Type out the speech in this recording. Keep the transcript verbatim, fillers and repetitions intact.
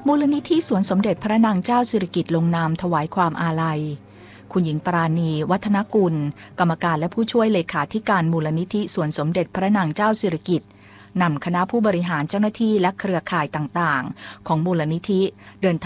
มูลนิธิสวนสมเด็จพระนางเจ้าสิริกิติ์ลงนามถวายความอาลัยคุณหญิงปราณี วัฒนกุลกรรมการและผู้ช่วยเลขาธิการมูลนิธิสวนสมเด็จพระนางเจ้าสิริกิติ์นำคณะผู้บริหารเจ้าหน้าที่และเครือข่ายต่างๆของมูลนิธิเดิน